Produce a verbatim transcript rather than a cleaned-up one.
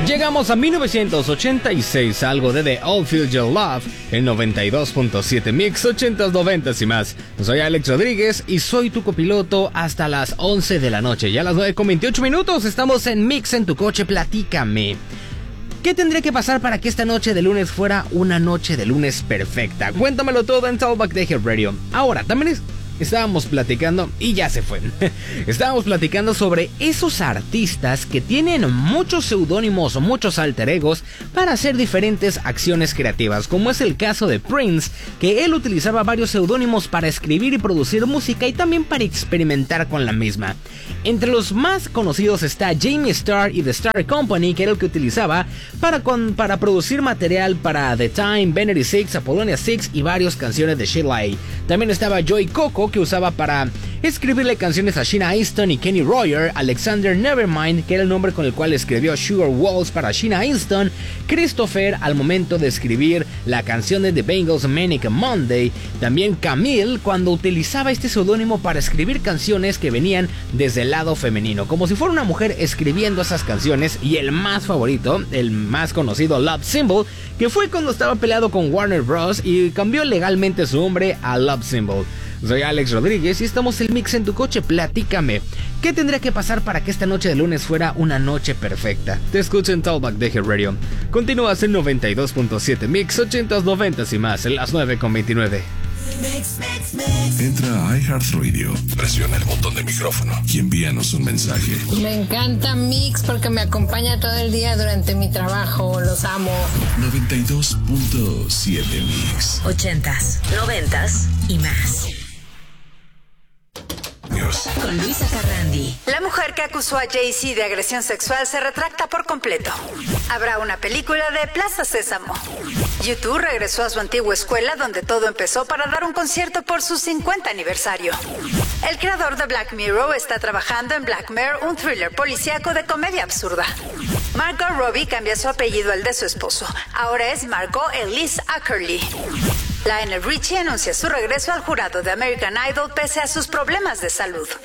Llegamos a mil novecientos ochenta y seis, algo de The All Feel Your Love, el noventa y dos punto siete Mix, ochentas, noventas y más. Soy Alex Rodríguez y soy tu copiloto hasta las once de la noche. Ya a las nueve con veintiocho minutos estamos en Mix en tu coche, platícame. ¿Qué tendría que pasar para que esta noche de lunes fuera una noche de lunes perfecta? Cuéntamelo todo en Talkback de Hit Radio. Ahora, también es... Estábamos platicando, y ya se fue, estábamos platicando sobre esos artistas que tienen muchos seudónimos o muchos alter egos para hacer diferentes acciones creativas, como es el caso de Prince, que él utilizaba varios seudónimos para escribir y producir música y también para experimentar con la misma. Entre los más conocidos está Jamie Starr y The Star Company, que era el que utilizaba para, con, para producir material para The Time, Vanity Six, Apollonia Six y varias canciones de Sheila A. También estaba Joey Coco, que usaba para escribirle canciones a Sheena Easton y Kenny Roger, Alexander Nevermind, que era el nombre con el cual escribió Sugar Walls para Sheena Easton, Christopher al momento de escribir la canción de The Bangles Manic Monday, también Camille cuando utilizaba este seudónimo para escribir canciones que venían desde el lado femenino, como si fuera una mujer escribiendo esas canciones, y el más favorito, el más conocido, Love Symbol, que fue cuando estaba peleado con Warner Bros. Y cambió legalmente su nombre a Love Symbol. Soy Alex Rodríguez y estamos en Mix en tu coche, platícame. ¿Qué tendría que pasar para que esta noche de lunes fuera una noche perfecta? Te escucho en Talkback de Hit Radio. Continúas en noventa y dos punto siete Mix, ochentas, noventas y más, en las nueve con veintinueve. Mix, mix, mix. Entra a iHeartRadio, presiona el botón de micrófono y envíanos un mensaje. Me encanta Mix porque me acompaña todo el día durante mi trabajo. Los amo. noventa y dos punto siete Mix. Ochentas, noventas y más. News. Con Luisa Carrandi. La mujer que acusó a Jay-Z de agresión sexual se retracta por completo. Habrá una película de Plaza Sésamo. U dos regresó a su antigua escuela donde todo empezó para dar un concierto por su cincuenta aniversario. El creador de Black Mirror está trabajando en Black Mirror, un thriller policíaco de comedia absurda. Margot Robbie cambia su apellido al de su esposo. Ahora es Margot Elise Ackerley. Lionel Richie anuncia su regreso al jurado de American Idol pese a sus problemas de salud.